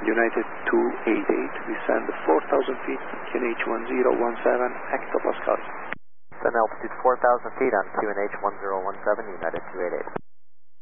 United 288, we send 4,000 feet, QNH 1017, hectopascals. Send altitude 4,000 feet on QNH 1017, United 288.